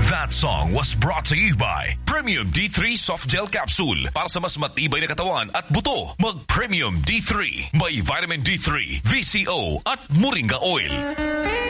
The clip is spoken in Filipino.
That song was brought to you by Premium D3 Soft Gel Capsule. Para sa mas matibay na katawan at buto, mag Premium D3. May vitamin D3, VCO at Moringa Oil.